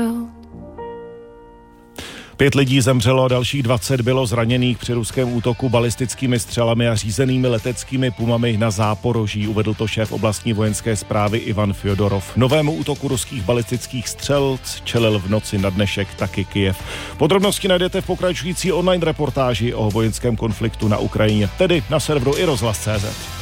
5 lidí zemřelo, dalších 20 bylo zraněných při ruském útoku balistickými střelami a řízenými leteckými pumami na Záporoží, uvedl to šéf oblastní vojenské správy Ivan Fjodorov. Novému útoku ruských balistických střel čelil v noci na dnešek taky Kyjev. Podrobnosti najdete v pokračující online reportáži o vojenském konfliktu na Ukrajině, tedy na serveru iRozhlas.cz.